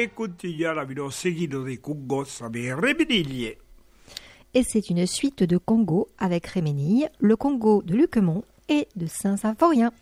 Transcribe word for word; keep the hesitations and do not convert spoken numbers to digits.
e continuare a seguito di Congo saber Remeniglie. Et c'est une suite de Congo avec Réménille, le Congo de Luquemont et de Saint-Symphorien.